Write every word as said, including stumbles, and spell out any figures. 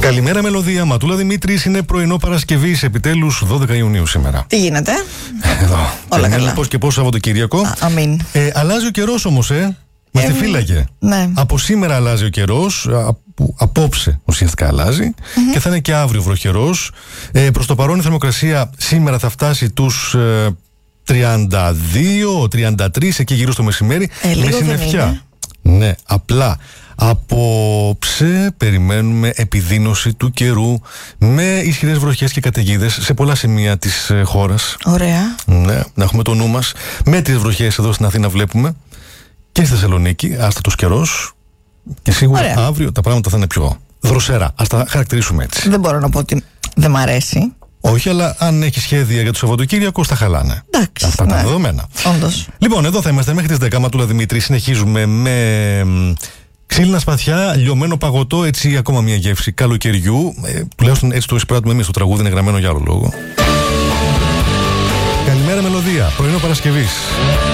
Καλημέρα, Μελωδία. Ματούλα Δημήτρης, είναι πρωινό Παρασκευής, επιτέλους δώδεκα Ιουνίου σήμερα. Τι γίνεται? Εδώ. Όλα καλά. Πώς και πώς Σαββατοκύριακο. Α, αμήν. Ε, αλλάζει ο καιρός όμως, ε. Μας τη φύλαγε. Ναι. Από σήμερα αλλάζει ο καιρός, από, απόψε ουσιαστικά αλλάζει, mm-hmm. και θα είναι και αύριο βροχερός. Ε, προς το παρόν η θερμοκρασία σήμερα θα φτάσει τους ε, τριάντα δύο τριάντα τρία εκεί γύρω στο μεσημέρι, ε, με συννεφιά. Ναι, απλά απόψε περιμένουμε επιδείνωση του καιρού με ισχυρές βροχές και καταιγίδες σε πολλά σημεία της ε, χώρας. Ωραία. Ναι, να έχουμε το νου μας. Μέτριες βροχές εδώ στην Αθήνα βλέπουμε. Και στη Θεσσαλονίκη, άστατος καιρός. Και σίγουρα Ωραία. αύριο τα πράγματα θα είναι πιο δροσερά. Ας τα χαρακτηρίσουμε έτσι. Δεν μπορώ να πω ότι δεν μ' αρέσει. Όχι, αλλά αν έχει σχέδια για το Σαββατοκύριακο, τα χαλάνε. Εντάξει. Αυτά ναι. τα δεδομένα. Όντως. Λοιπόν, εδώ θα είμαστε μέχρι τις δέκα. Ματούλα Δημήτρη. Συνεχίζουμε με ξύλινα σπαθιά, λιωμένο παγωτό, έτσι ακόμα μια γεύση καλοκαιριού. Ε, τουλάχιστον έτσι το εισπράττουμε εμείς. Το τραγούδι είναι γραμμένο για άλλο λόγο. Καλημέρα, Μελωδία. Πρωινό Παρασκευής.